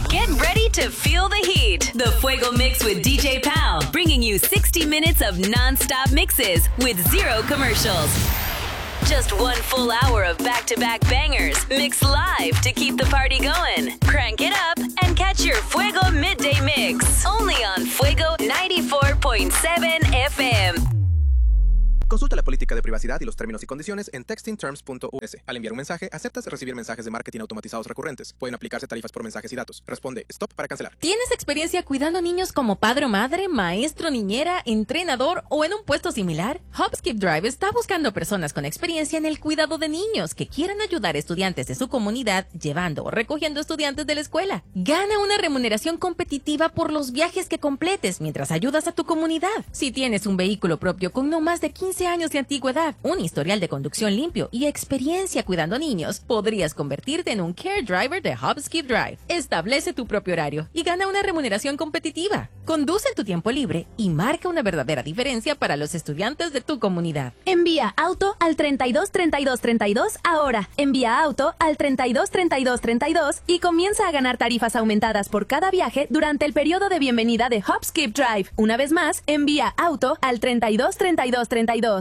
Get ready to feel the heat. The Fuego Mix with DJ Pal, bringing you 60 minutes of non-stop mixes with zero commercials. Just one full hour of back-to-back bangers, mixed live to keep the party going. Crank it up and catch your Fuego Midday Mix, only on Fuego 94.7 FM. Consulta la política de privacidad y los términos y condiciones en textingterms.us. Al enviar un mensaje, aceptas recibir mensajes de marketing automatizados recurrentes. Pueden aplicarse tarifas por mensajes y datos. Responde stop para cancelar. ¿Tienes experiencia cuidando niños como padre o madre, maestro, niñera, entrenador o en un puesto similar? Hopskip Drive está buscando personas con experiencia en el cuidado de niños que quieran ayudar a estudiantes de su comunidad llevando o recogiendo estudiantes de la escuela. Gana una remuneración competitiva por los viajes que completes mientras ayudas a tu comunidad. Si tienes un vehículo propio con no más de 15 años de antigüedad, un historial de conducción limpio y experiencia cuidando niños, podrías convertirte en un Care Driver de Hopskip Drive. Establece tu propio horario y gana una remuneración competitiva. Conduce en tu tiempo libre y marca una verdadera diferencia para los estudiantes de tu comunidad. Envía auto al 32 32 32 ahora. Envía auto al 32 32 32 y comienza a ganar tarifas aumentadas por cada viaje durante el periodo de bienvenida de Hopskip Drive. Una vez más, envía auto al 32 32 32.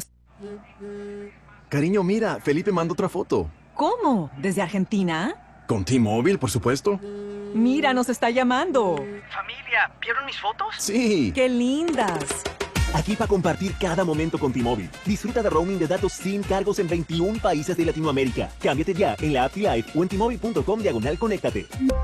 Cariño, mira, Felipe manda otra foto. ¿Cómo? ¿Desde Argentina? Con T-Mobile, por supuesto. Mira, nos está llamando. Familia, ¿vieron mis fotos? Sí. ¡Qué lindas! Aquí para compartir cada momento con T-Mobile. Disfruta de roaming de datos sin cargos en 21 países de Latinoamérica. Cámbiate ya en la app T-Life o en T-Mobile.com/conéctate.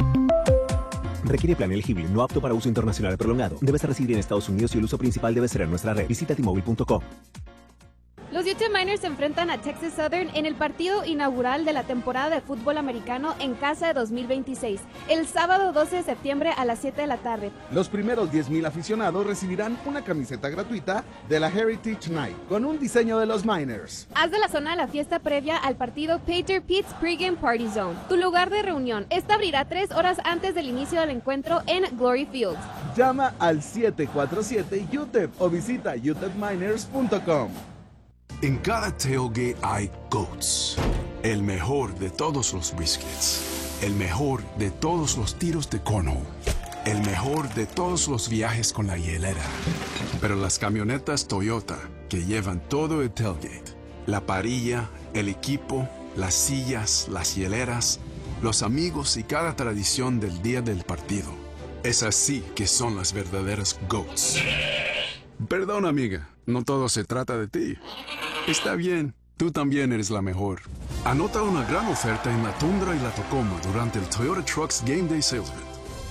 Requiere plan elegible, no apto para uso internacional prolongado. Debes residir en Estados Unidos y el uso principal debe ser en nuestra red. Visita T-Mobile.com. Los UT Miners se enfrentan a Texas Southern en el partido inaugural de la temporada de fútbol americano en casa de 2026, el sábado 12 de septiembre a las 7 de la tarde. Los primeros 10,000 aficionados recibirán una camiseta gratuita de la Heritage Night con un diseño de los Miners. Haz de la zona de la fiesta previa al partido Pager Pete's Pregame Party Zone, tu lugar de reunión. Esta abrirá 3 horas antes del inicio del encuentro en Glory Field. Llama al 747-UTEP o visita utepminers.com. En cada tailgate hay GOATS, el mejor de todos los briskets, el mejor de todos los tiros de cornhole, el mejor de todos los viajes con la hielera. Pero las camionetas Toyota que llevan todo el tailgate, la parrilla, el equipo, las sillas, las hieleras, los amigos y cada tradición del día del partido. Es así que son las verdaderas GOATS. Perdón, amiga, no todo se trata de ti. Está bien, tú también eres la mejor. Anota una gran oferta en la Tundra y la Tacoma durante el Toyota Trucks Game Day Sales Event.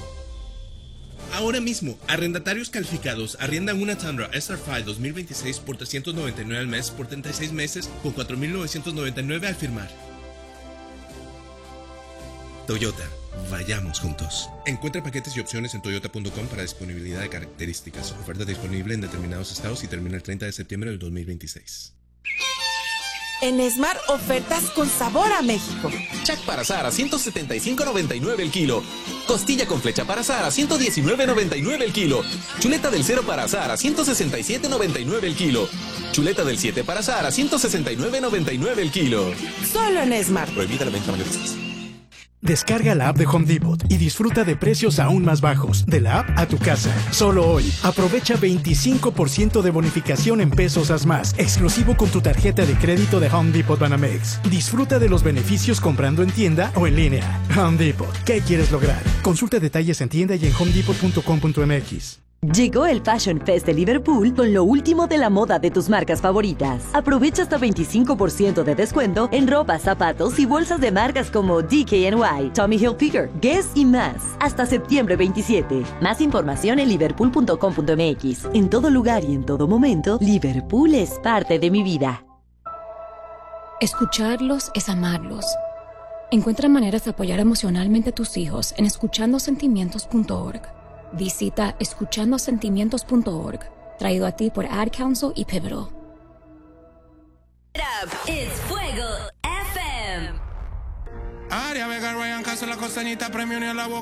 Ahora mismo, arrendatarios calificados arriendan una Tundra SR5 2026 por $399 al mes por 36 meses con $4,999 al firmar. Toyota, vayamos juntos. Encuentra paquetes y opciones en toyota.com para disponibilidad de características. Oferta disponible en determinados estados y termina el 30 de septiembre del 2026. En Smart, ofertas con sabor a México. Chac para asar a $175.99 el kilo. Costilla con flecha para asar a $119.99 el kilo. Chuleta del 0 para asar a $167.99 el kilo. Chuleta del 7 para asar a $169.99 el kilo. Solo en Smart. Prohibida la venta mayor de 6. Descarga la app de Home Depot y disfruta de precios aún más bajos. De la app a tu casa. Solo hoy. Aprovecha 25% de bonificación en pesos haz más. Exclusivo con tu tarjeta de crédito de Home Depot Banamex. Disfruta de los beneficios comprando en tienda o en línea. Home Depot. ¿Qué quieres lograr? Consulta detalles en tienda y en homedepot.com.mx. Llegó el Fashion Fest de Liverpool con lo último de la moda de tus marcas favoritas. Aprovecha hasta 25% de descuento en ropa, zapatos y bolsas de marcas como DKNY, Tommy Hilfiger, Guess y más. Hasta septiembre 27. Más información en liverpool.com.mx. En todo lugar y en todo momento, Liverpool es parte de mi vida. Escucharlos es amarlos. Encuentra maneras de apoyar emocionalmente a tus hijos en escuchandosentimientos.org. Visita escuchandosentimientos.org, traído a ti por Ad Council y Pivotal. It's Fuego FM. Aria Vega, Ryan Castro, la costañita, premio ni a la boca.